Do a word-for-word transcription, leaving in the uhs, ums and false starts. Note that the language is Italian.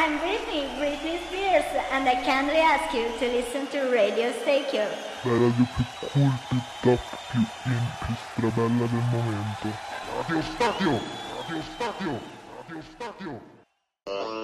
I'm Britney, Britney Spears, and I kindly ask you to listen to Radio Stereo. La radio più cool, più top, più in, più strabella del momento. Radio Stadio! Radio Stadio! Radio Stadio!